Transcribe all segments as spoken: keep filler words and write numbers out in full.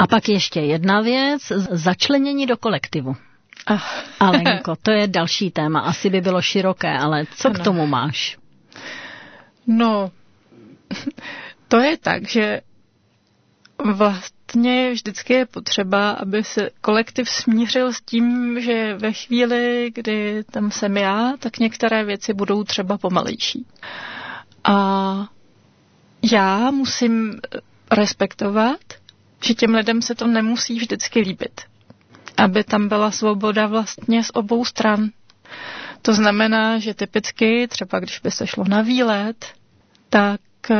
A pak ještě jedna věc, začlenění do kolektivu. Ah. Alenko, to je další téma, asi by bylo široké, ale co ano. k tomu máš? No, to je tak, že vlastně vždycky je potřeba, aby se kolektiv smířil s tím, že ve chvíli, kdy tam jsem já, tak některé věci budou třeba pomalejší. A já musím respektovat, že těm lidem se to nemusí vždycky líbit. Aby tam byla svoboda vlastně z obou stran. To znamená, že typicky, třeba když by se šlo na výlet, tak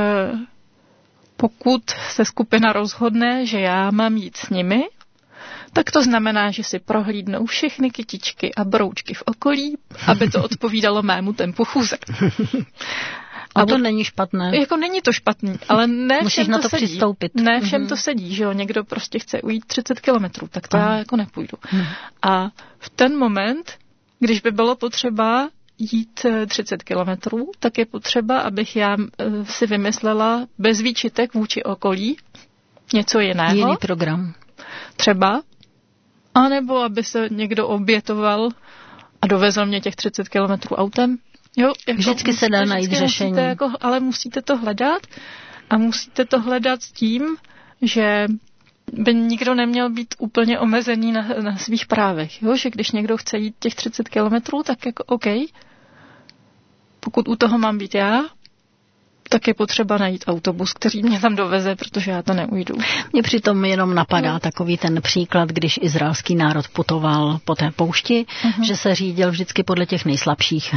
pokud se skupina rozhodne, že já mám jít s nimi, tak to znamená, že si prohlídnou všechny kytičky a broučky v okolí, aby to odpovídalo mému tempu chůze. A to není špatné. Jako není to špatný, ale ne Musíš všem na to to sedí. přistoupit. Ne všem mm-hmm. to sedí, že jo. Někdo prostě chce ujít třicet kilometrů, tak to Aha. já jako nepůjdu. Mm. A v ten moment, když by bylo potřeba jít třicet kilometrů, tak je potřeba, abych já si vymyslela bez výčitek vůči okolí něco jiného. Jiný program. Třeba. A nebo aby se někdo obětoval a dovezl mě těch třicet kilometrů autem. Jo, jako vždycky se dá najít řešení. Jako, ale musíte to hledat a musíte to hledat s tím, že by nikdo neměl být úplně omezený na, na svých právech. Jo? Že když někdo chce jít těch třicet kilometrů, tak jako OK. Pokud u toho mám být já, tak je potřeba najít autobus, který mě tam doveze, protože já to neujdu. Mně přitom jenom napadá no. takový ten příklad, když izraelský národ putoval po té poušti, uh-huh. že se řídil vždycky podle těch nejslabších.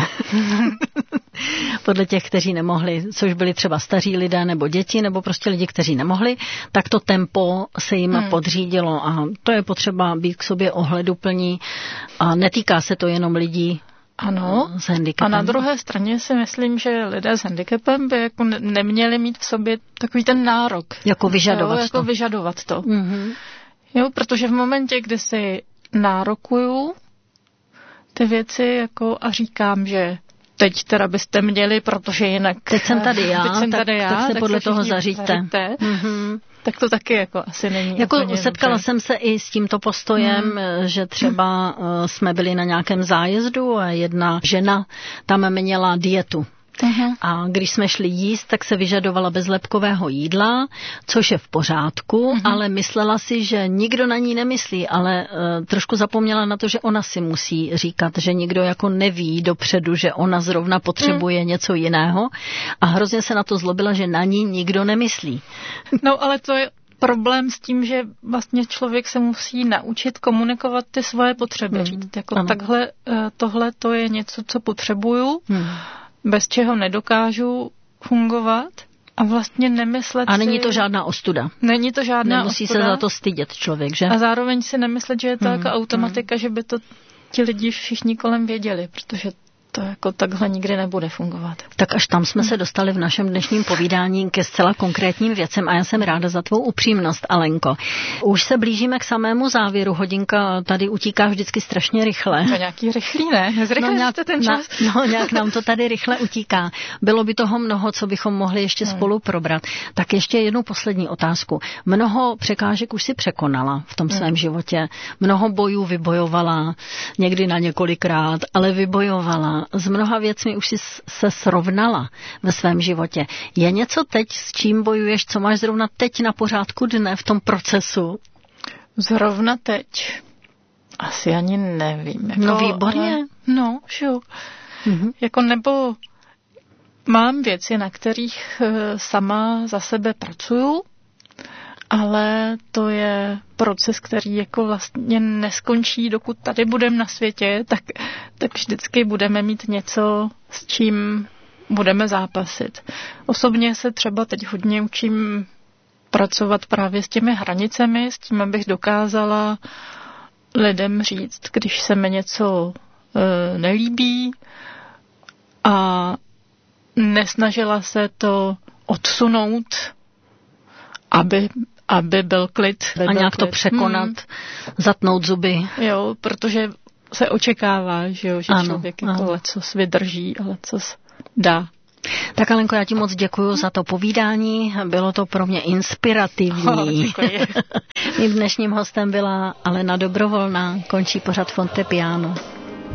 Podle těch, kteří nemohli, což byli třeba staří lidé nebo děti, nebo prostě lidi, kteří nemohli, tak to tempo se jim hmm. podřídilo a to je potřeba být k sobě ohleduplní a netýká se to jenom lidí ano. s handicapem. A na druhé straně si myslím, že lidé s handicapem by jako neměli mít v sobě takový ten nárok. Jako vyžadovat jo, to. Jako vyžadovat to. Mm-hmm. Jo, protože v momentě, kdy si nárokuju ty věci jako a říkám, že teď teda byste měli, protože jinak... Teď jsem tady já, teď jsem tak, tady já, tak se tak podle se toho zaříďte. Mm-hmm. Tak to taky jako asi není jako úplně setkala dobře. jsem se i s tímto postojem, hmm. že třeba uh, jsme byli na nějakém zájezdu a jedna žena tam měla dietu. Uh-huh. A když jsme šli jíst, tak se vyžadovala bezlepkového jídla, což je v pořádku, uh-huh. ale myslela si, že nikdo na ní nemyslí, ale uh, trošku zapomněla na to, že ona si musí říkat, že nikdo jako neví dopředu, že ona zrovna potřebuje uh-huh. něco jiného a hrozně se na to zlobila, že na ní nikdo nemyslí. No ale to je problém s tím, že vlastně člověk se musí naučit komunikovat ty svoje potřeby. Hmm. Říct, jako takhle, tohle to je něco, co potřebuju, hmm. bez čeho nedokážu fungovat a vlastně nemyslet A není si, to žádná ostuda. Není to žádná Nemusí ostuda. se za to stydět člověk, že? A zároveň si nemyslet, že je to hmm. jako automatika, hmm. že by to ti lidi všichni kolem věděli, protože to jako takhle nikdy nebude fungovat. Tak až tam jsme se dostali v našem dnešním povídání ke zcela konkrétním věcem a já jsem ráda za tvou upřímnost, Alenko. Už se blížíme k samému závěru, hodinka tady utíká vždycky strašně rychle. To nějaký rychlý, ne? Nezrychlil no, nějak, jste ten čas? Na, no nějak nám to tady rychle utíká. Bylo by toho mnoho, co bychom mohli ještě hmm. spolu probrat. Tak ještě jednu poslední otázku. Mnoho překážek už si překonala v tom hmm. svém životě. Mnoho bojů vybojovala, někdy na několikrát, ale vybojovala. S mnoha věcmi už jsi se srovnala ve svém životě. Je něco teď, s čím bojuješ, co máš zrovna teď na pořádku dne v tom procesu? Zrovna teď? Asi ani nevím. Jako, no výborně. Ale, no, jo. Mm-hmm. Jako nebo mám věci, na kterých sama za sebe pracuju, ale to je proces, který jako vlastně neskončí, dokud tady budeme na světě, tak, tak vždycky budeme mít něco, s čím budeme zápasit. Osobně se třeba teď hodně učím pracovat právě s těmi hranicemi, s tím, abych dokázala lidem říct, když se mi něco e, nelíbí a nesnažila se to odsunout, aby aby byl klid. A nějak klid. to překonat, hmm. zatnout zuby. Jo, protože se očekává, že, jo, že ano, člověk jako ano. lecos vydrží a lecos dá. Tak Alenko, já ti moc děkuju za to povídání. Bylo to pro mě inspirativní. Oh, Mým dnešním hostem byla Alena Dobrovolná, končí pořad Fortepiano.